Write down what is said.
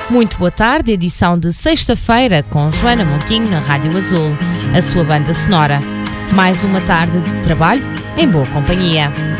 Muito boa tarde, edição de sexta-feira com Joana Montinho na Rádio Azul, a sua banda sonora. Mais uma tarde de trabalho em boa companhia.